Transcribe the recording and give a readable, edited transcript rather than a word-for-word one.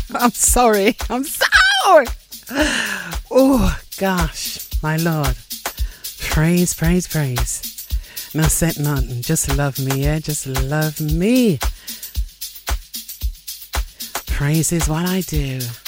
I'm sorry. I'm sorry. Oh, gosh, my Lord. Praise, praise, praise. Now said nothing. Just love me, yeah? Just love me. Praise is what I do.